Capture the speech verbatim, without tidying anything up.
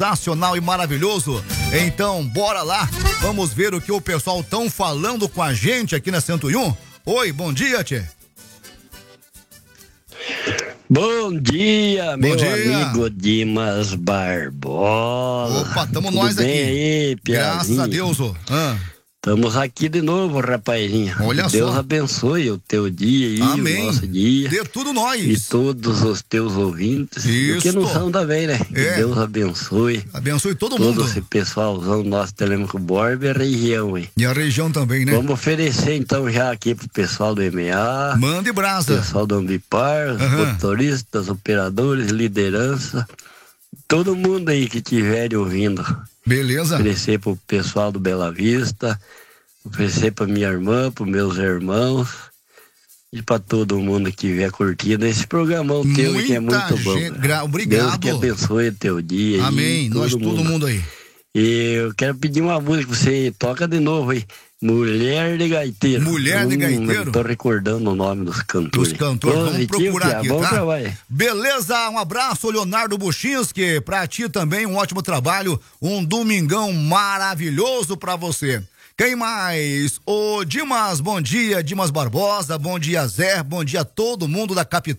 sensacional e maravilhoso. Então, bora lá, vamos ver o que o pessoal tão falando com a gente aqui na cento e um. Oi, bom dia, tchê. Bom dia, bom meu dia. amigo Dimas Barbosa. Opa, tamo Tudo nós bem aqui. Aí, graças a Deus, ô. Ah. Estamos aqui de novo, rapazinho. Olha que Deus só. abençoe o teu dia aí, Amém. o nosso dia. De tudo nós. E todos os teus ouvintes. Isso. E que não são também, né? Que É. Deus abençoe. Abençoe todo, todo mundo. esse pessoalzão do nosso Telêmico Borba e a região, hein? E a região também, né? Vamos oferecer então já aqui pro pessoal do M A. Mande brasa. Pessoal do Ambipar, Uhum. motoristas, operadores, liderança. Todo mundo aí que estiver ouvindo. Beleza. Oferecer pro pessoal do Bela Vista. Oferecer pra minha irmã, pros meus irmãos e pra todo mundo que vier curtindo esse programão teu que é muito bom. Gente, gra... Obrigado. Deus que abençoe o teu dia. Amém. Aí, Nós, todo todo mundo. mundo aí. E eu quero pedir uma música que você toca de novo aí. Mulher de Gaiteiro. Mulher de Hum, Gaiteiro. Eu tô recordando o nome dos cantores. Dos cantores, vamos Positivo, procurar Pia, aqui, bom tá? trabalho. Beleza, um abraço, Leonardo Buchinski, pra ti também, um ótimo trabalho, um domingão maravilhoso pra você. Quem mais? Ô Dimas, bom dia, Dimas Barbosa, bom dia Zé, bom dia a todo mundo da capital.